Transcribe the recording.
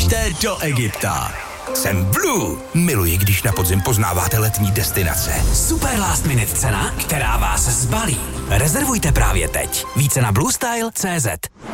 Běžte do Egypta. Jsem Blue. Miluji, když na podzim poznáváte letní destinace. Super last minute cena, která vás zbalí. Rezervujte právě teď. Více na bluestyle.cz.